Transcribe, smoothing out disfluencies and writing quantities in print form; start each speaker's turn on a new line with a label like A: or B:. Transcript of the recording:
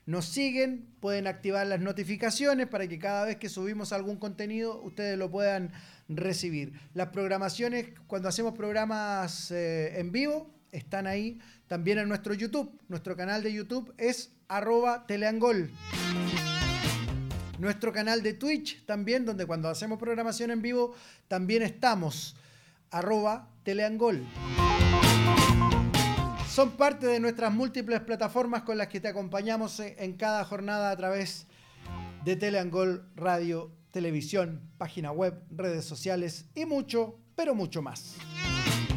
A: nos siguen, pueden activar las notificaciones para que cada vez que subimos algún contenido ustedes lo puedan recibir. Las programaciones, cuando hacemos programas en vivo, están ahí también en nuestro YouTube. Nuestro canal de YouTube es @teleangol. Nuestro canal de Twitch también, donde cuando hacemos programación en vivo también estamos, @teleangol. Son parte de nuestras múltiples plataformas con las que te acompañamos en cada jornada a través de Teleangol Radio, televisión, página web, redes sociales y mucho, pero mucho más.